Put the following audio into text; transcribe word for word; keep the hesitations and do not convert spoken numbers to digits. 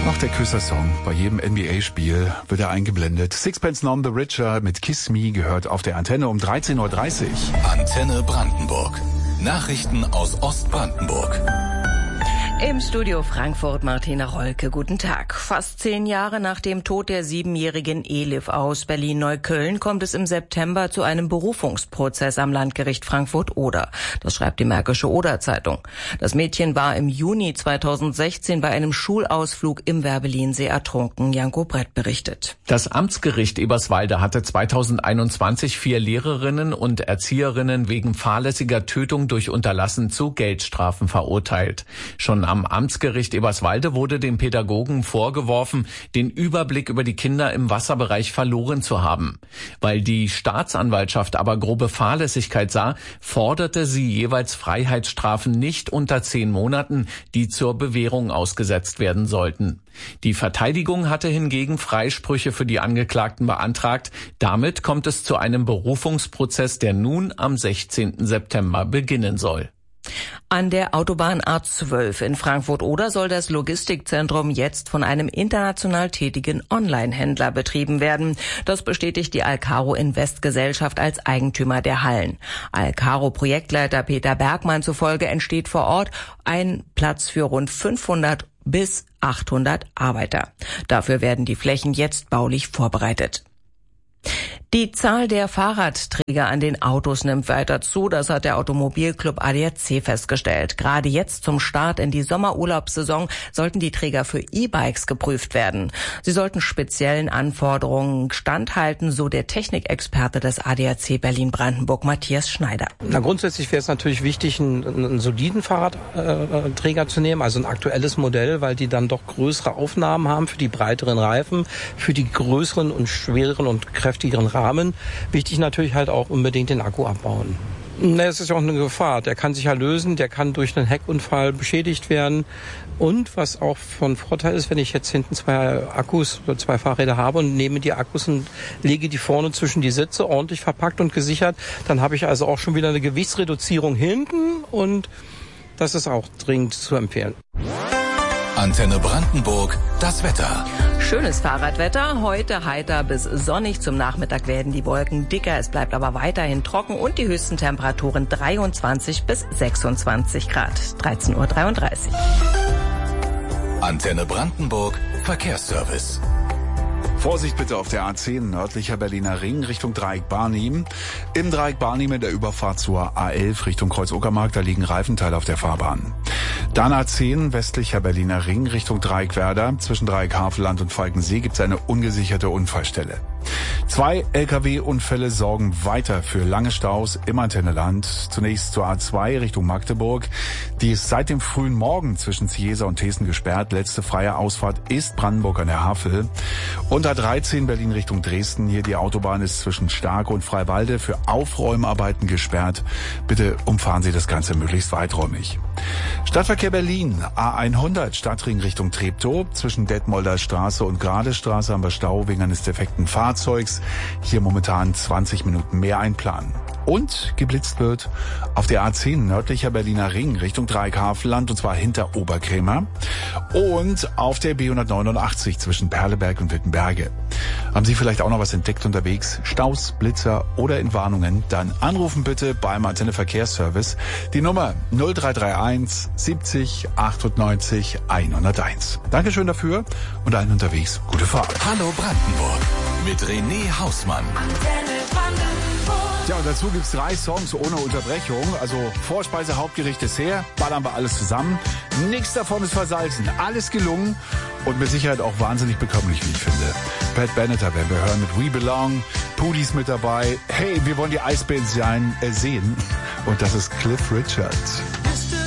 Ach, der Küsser-Song. Bei jedem N B A-Spiel wird er eingeblendet. Sixpence None the Richer mit Kiss Me gehört auf der Antenne um dreizehn Uhr dreißig. Antenne Brandenburg. Nachrichten aus Ostbrandenburg. Im Studio Frankfurt Martina Rolke, guten Tag. Fast zehn Jahre nach dem Tod der siebenjährigen Elif aus Berlin-Neukölln kommt es im September zu einem Berufungsprozess am Landgericht Frankfurt-Oder. Das schreibt die Märkische Oder-Zeitung. Das Mädchen war im Juni zweitausendsechzehn bei einem Schulausflug im Werbelinsee ertrunken. Janko Brett berichtet. Das Amtsgericht Eberswalde hatte zweitausendeinundzwanzig vier Lehrerinnen und Erzieherinnen wegen fahrlässiger Tötung durch Unterlassen zu Geldstrafen verurteilt. Schon am Amtsgericht Eberswalde wurde dem Pädagogen vorgeworfen, den Überblick über die Kinder im Wasserbereich verloren zu haben. Weil die Staatsanwaltschaft aber grobe Fahrlässigkeit sah, forderte sie jeweils Freiheitsstrafen nicht unter zehn Monaten, die zur Bewährung ausgesetzt werden sollten. Die Verteidigung hatte hingegen Freisprüche für die Angeklagten beantragt. Damit kommt es zu einem Berufungsprozess, der nun am sechzehnten September beginnen soll. An der Autobahn A zwölf in Frankfurt-Oder soll das Logistikzentrum jetzt von einem international tätigen Online-Händler betrieben werden. Das bestätigt die Alcaro Invest Gesellschaft als Eigentümer der Hallen. Alcaro-Projektleiter Peter Bergmann zufolge entsteht vor Ort ein Platz für rund fünfhundert bis achthundert Arbeiter. Dafür werden die Flächen jetzt baulich vorbereitet. Die Zahl der Fahrradträger an den Autos nimmt weiter zu, das hat der Automobilclub A D A C festgestellt. Gerade jetzt zum Start in die Sommerurlaubssaison sollten die Träger für E-Bikes geprüft werden. Sie sollten speziellen Anforderungen standhalten, so der Technikexperte des A D A C Berlin-Brandenburg Matthias Schneider. Na, grundsätzlich wäre es natürlich wichtig, einen, einen soliden Fahrradträger äh, zu nehmen, also ein aktuelles Modell, weil die dann doch größere Aufnahmen haben für die breiteren Reifen, für die größeren und schwereren und kräftigeren Rahmen. Wichtig natürlich halt auch unbedingt den Akku abbauen. Na, es ist ja auch eine Gefahr. Der kann sich ja lösen, der kann durch einen Heckunfall beschädigt werden. Und was auch von Vorteil ist, wenn ich jetzt hinten zwei Akkus, zwei Fahrräder habe und nehme die Akkus und lege die vorne zwischen die Sitze, ordentlich verpackt und gesichert, dann habe ich also auch schon wieder eine Gewichtsreduzierung hinten und das ist auch dringend zu empfehlen. Antenne Brandenburg, das Wetter. Schönes Fahrradwetter, heute heiter bis sonnig. Zum Nachmittag werden die Wolken dicker, es bleibt aber weiterhin trocken und die höchsten Temperaturen dreiundzwanzig bis sechsundzwanzig Grad. dreizehn Uhr dreiunddreißig. Antenne Brandenburg, Verkehrsservice. Vorsicht bitte auf der A zehn, nördlicher Berliner Ring, Richtung Dreieck Barnim. Im Dreieck Barnim in der Überfahrt zur A elf Richtung Kreuz-Uckermark, da liegen Reifenteile auf der Fahrbahn. Dann A zehn, westlicher Berliner Ring, Richtung Dreieck Werder. Zwischen Dreieck Havelland und Falkensee gibt es eine ungesicherte Unfallstelle. Zwei L K W-Unfälle sorgen weiter für lange Staus im Antenneland. Zunächst zur A zwei Richtung Magdeburg. Die ist seit dem frühen Morgen zwischen Ziesa und Thesen gesperrt. Letzte freie Ausfahrt ist Brandenburg an der Havel. Und A dreizehn Berlin Richtung Dresden. Hier die Autobahn ist zwischen Starke und Freiwalde für Aufräumarbeiten gesperrt. Bitte umfahren Sie das Ganze möglichst weiträumig. Stadtverkehr Berlin, A hundert, Stadtring Richtung Treptow. Zwischen Detmolder Straße und Gradestraße haben wir Stau wegen eines defekten Fahrzeugs. Hier momentan zwanzig Minuten mehr einplanen. Und geblitzt wird auf der A zehn nördlicher Berliner Ring Richtung Dreieck Havelland und zwar hinter Oberkrämer und auf der B hundertneunundachtzig zwischen Perleberg und Wittenberge. Haben Sie vielleicht auch noch was entdeckt unterwegs? Staus, Blitzer oder Entwarnungen? Dann anrufen bitte beim Antenne Verkehrsservice. Die Nummer null drei drei eins siebzig achtundneunzig hunderteins. Dankeschön dafür und allen unterwegs gute Fahrt. Hallo Brandenburg mit René Hausmann. Antenne Brandenburg. Ja, und dazu gibt's drei Songs ohne Unterbrechung. Also Vorspeise, Hauptgericht, Dessert. Ballern wir alles zusammen. Nichts davon ist versalzen. Alles gelungen. Und mit Sicherheit auch wahnsinnig bekömmlich, wie ich finde. Pat Benatar werden wir hören mit We Belong. Pudis mit dabei. Hey, wir wollen die Eisbären sein, äh, sehen. Und das ist Cliff Richard.